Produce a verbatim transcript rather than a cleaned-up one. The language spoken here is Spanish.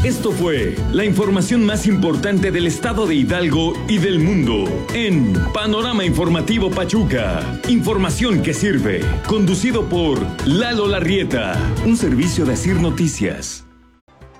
Esto fue la información más importante del estado de Hidalgo y del mundo en Panorama Informativo Pachuca. Información que sirve. Conducido por Lalo Larrieta, un servicio de Asir Noticias.